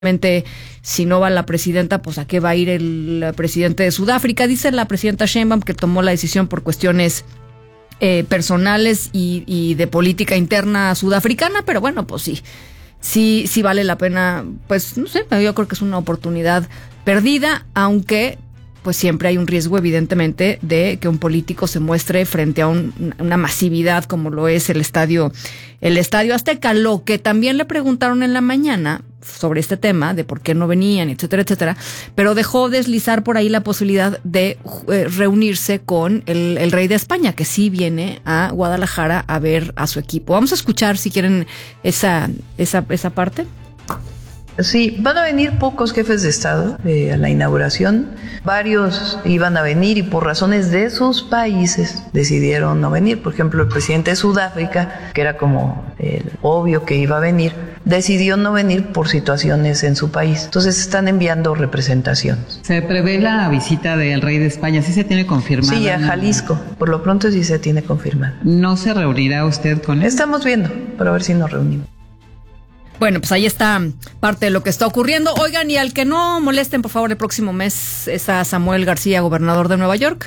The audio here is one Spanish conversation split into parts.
si no va la presidenta, pues a qué va a ir el presidente de Sudáfrica. Dice la presidenta Sheinbaum que tomó la decisión por cuestiones personales y de política interna sudafricana, pero bueno, pues sí vale la pena, pues no sé, yo creo que es una oportunidad perdida, aunque pues siempre hay un riesgo, evidentemente, de que un político se muestre frente a una masividad como lo es el Estadio Azteca. Lo que también le preguntaron en la mañana sobre este tema, de por qué no venían, etcétera, etcétera, pero dejó deslizar por ahí la posibilidad de reunirse con el rey de España, que sí viene a Guadalajara a ver a su equipo. Vamos a escuchar, si quieren, esa parte. Sí, van a venir pocos jefes de Estado a la inauguración. Varios iban a venir y por razones de sus países decidieron no venir. Por ejemplo, el presidente de Sudáfrica, que era como el obvio que iba a venir, decidió no venir por situaciones en su país. Entonces están enviando representaciones. ¿Se prevé la visita del rey de España? ¿Sí se tiene confirmado? Sí, a Jalisco. Por lo pronto sí se tiene confirmado. ¿No se reunirá usted con él? Estamos viendo para ver si nos reunimos. Bueno, pues ahí está parte de lo que está ocurriendo. Oigan, y al que no molesten, por favor, el próximo mes es a Samuel García, gobernador de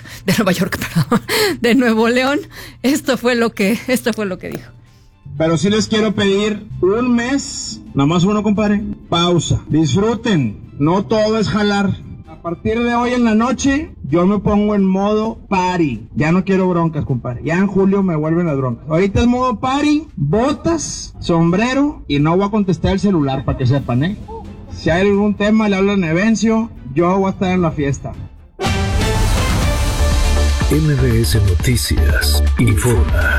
de Nuevo León. Esto fue lo que dijo. Pero sí les quiero pedir un mes, nada más uno, compadre. Pausa. Disfruten. No todo es jalar. A partir de hoy en la noche, yo me pongo en modo party. Ya no quiero broncas, compadre. Ya en julio me vuelven las broncas. Ahorita es modo party, botas, sombrero, y no voy a contestar el celular para que sepan, ¿eh? Si hay algún tema, le hablan a Evencio, yo voy a estar en la fiesta. MBS Noticias informa.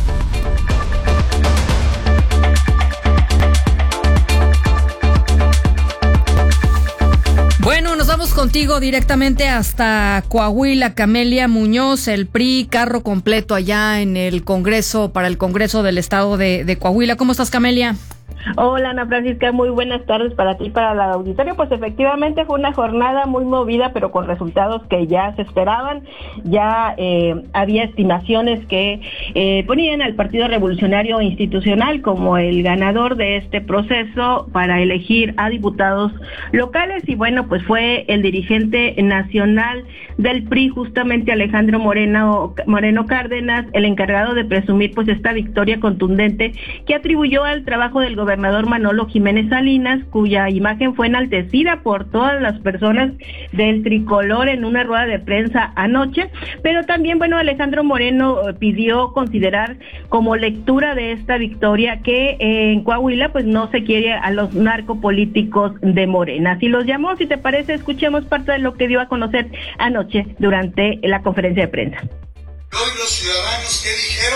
Bueno, nos vamos contigo directamente hasta Coahuila. Camelia Muñoz, el PRI, carro completo allá en el Congreso, para el Congreso del Estado de Coahuila. ¿Cómo estás, Camelia? Hola, Ana Francisca, muy buenas tardes para ti y para el auditorio. Pues efectivamente fue una jornada muy movida, pero con resultados que ya se esperaban. Ya había estimaciones que ponían al Partido Revolucionario Institucional como el ganador de este proceso para elegir a diputados locales, y bueno, pues fue el dirigente nacional del PRI, justamente Alejandro Moreno Cárdenas, el encargado de presumir pues esta victoria contundente que atribuyó al trabajo del gobernador Manolo Jiménez Salinas, cuya imagen fue enaltecida por todas las personas del tricolor en una rueda de prensa anoche. Pero también, bueno, Alejandro Moreno pidió considerar como lectura de esta victoria que en Coahuila pues no se quiere a los narcopolíticos de Morena. Así los llamó. Si te parece, escuchemos parte de lo que dio a conocer anoche durante la conferencia de prensa. Hoy los ciudadanos, ¿qué dijeron?